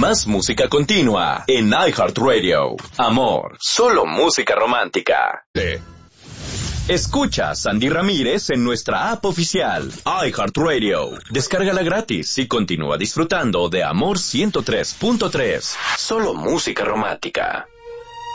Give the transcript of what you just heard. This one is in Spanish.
Más música continua en iHeartRadio. Amor, solo música romántica. Escucha a Sandy Ramírez en nuestra app oficial, iHeartRadio. Descárgala gratis y continúa disfrutando de Amor 103.3. Solo música romántica.